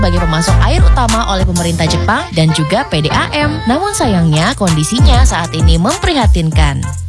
sebagai pemasok air utama oleh pemerintah Jepang dan juga PDAM. Namun sayangnya kondisinya saat ini memprihatinkan.